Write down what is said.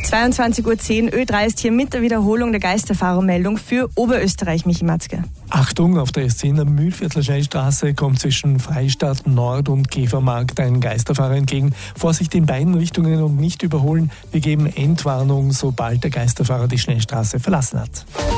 22:10 Uhr, Ö3 ist hier mit der Wiederholung der Geisterfahrermeldung für Oberösterreich, Michi Matzke. Achtung, auf der S10 Mühlviertler Schnellstraße kommt zwischen Freistadt Nord und Käfermarkt ein Geisterfahrer entgegen. Vorsicht in beiden Richtungen und nicht überholen. Wir geben Endwarnung, sobald der Geisterfahrer die Schnellstraße verlassen hat.